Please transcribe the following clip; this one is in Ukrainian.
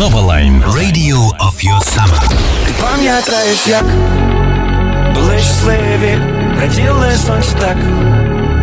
Novaline. Radio of your summer. Ти пам'ятаєш, як були щасливі, раділи сонцю так.